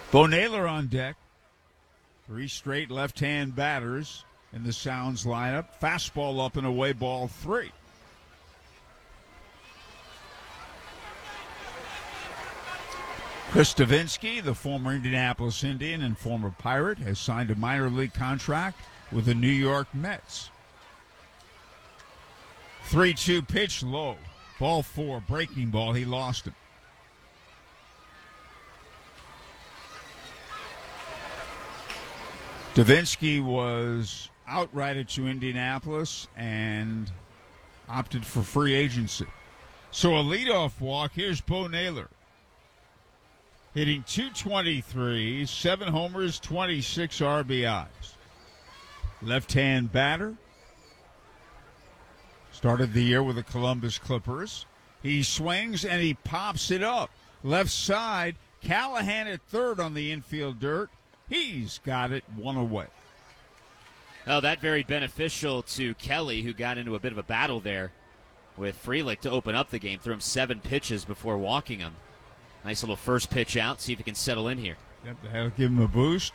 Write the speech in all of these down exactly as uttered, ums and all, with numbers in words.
Bo Naylor on deck. Three straight left-hand batters in the Sounds lineup. Fastball up and away, ball three. Chris Davinsky, the former Indianapolis Indian and former Pirate, has signed a minor league contract with the New York Mets. three two pitch low. Ball four, breaking ball. He lost it. Davinsky was outrighted to Indianapolis and opted for free agency. So a leadoff walk. Here's Bo Naylor. Hitting two twenty-three, seven homers, twenty-six R B Is. Left-hand batter. Started the year with the Columbus Clippers. He swings and he pops it up. Left side, Callahan at third on the infield dirt. He's got it one away. Oh, that very beneficial to Kelly, who got into a bit of a battle there with Frelick to open up the game. Threw him seven pitches before walking him. Nice little first pitch out. See if he can settle in here. Yep, that'll give him a boost.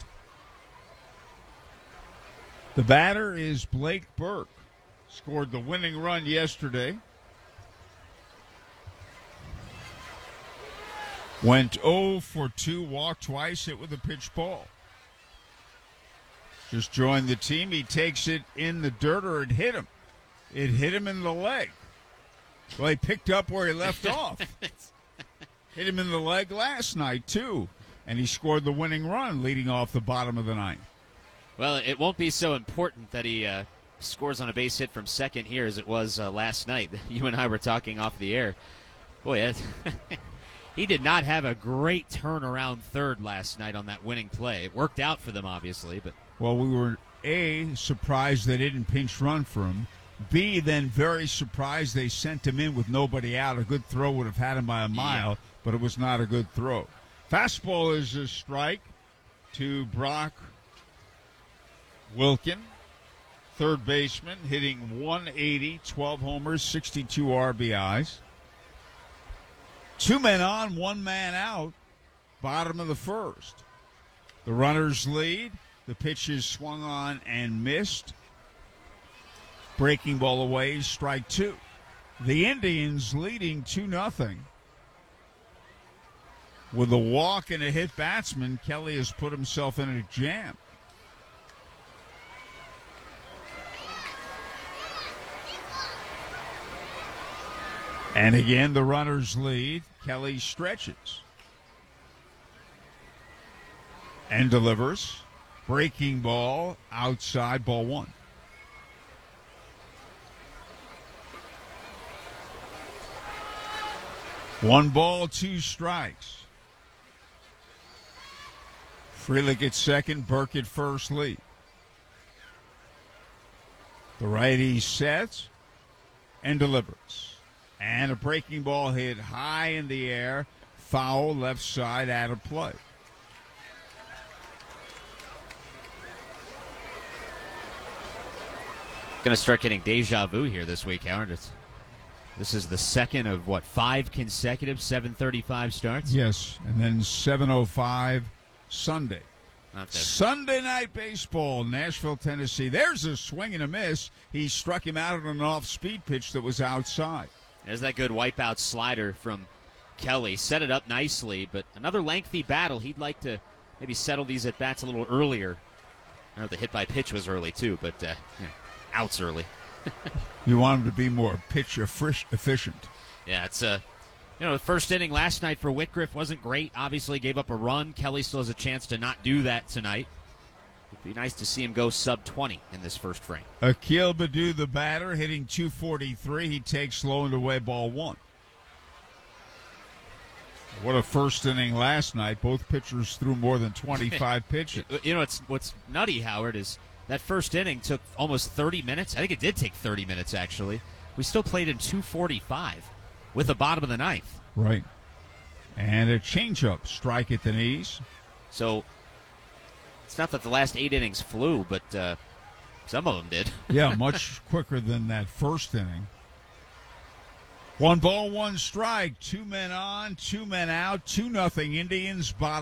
The batter is Blake Burke. Scored the winning run yesterday. Went oh for two, walked twice, hit with a pitch ball. Just joined the team. He takes it in the dirt, or it hit him. It hit him in the leg. Well, he picked up where he left off. Hit him in the leg last night, too. And he scored the winning run leading off the bottom of the ninth. Well, it won't be so important that he uh, scores on a base hit from second here as it was uh, last night. You and I were talking off the air. Boy, he did not have a great turnaround third last night on that winning play. It worked out for them, obviously. But Well, we were, A, surprised they didn't pinch run for him. B, then very surprised they sent him in with nobody out. A good throw would have had him by a mile, yeah. But it was not a good throw. Fastball is a strike to Brock Wilken, third baseman, hitting one eighty, twelve homers, sixty-two R B Is. Two men on, one man out, bottom of the first. The runners lead. The pitch is swung on and missed. Breaking ball away, strike two. The Indians leading two nothing. With a walk and a hit batsman, Kelly has put himself in a jam. And again, the runners lead. Kelly stretches and delivers. Breaking ball outside, ball one. One ball, two strikes. Frelick at second, Burke at first lead. The righty sets and delivers. And a breaking ball hit high in the air, foul left side out of play. Going to start getting deja vu here this week, Howard. It's, this is the second of, what, five consecutive seven thirty-five starts? Yes, and then seven oh five Sunday. Not Sunday night baseball, Nashville, Tennessee. There's a swing and a miss. He struck him out on an off-speed pitch that was outside. There's that good wipeout slider from Kelly. Set it up nicely, but another lengthy battle. He'd like to maybe settle these at-bats a little earlier. I know the hit by pitch was early, too, but uh, yeah, outs early. You want him to be more pitch efficient. Yeah, it's a... Uh, You know, the first inning last night for Whitgriff wasn't great. Obviously gave up a run. Kelly still has a chance to not do that tonight. It'd be nice to see him go sub twenty in this first frame. Akil Baddoo, the batter, hitting two forty-three. He takes low and away, ball one. What a first inning last night. Both pitchers threw more than twenty-five pitches. You know, it's, what's nutty, Howard, is that first inning took almost thirty minutes. I think it did take thirty minutes, actually. We still played in two forty-five. With the bottom of the ninth. Right. And a changeup strike at the knees. So it's not that the last eight innings flew, but uh, some of them did. Yeah, much quicker than that first inning. One ball, one strike. Two men on, two men out. Two nothing Indians, bottom.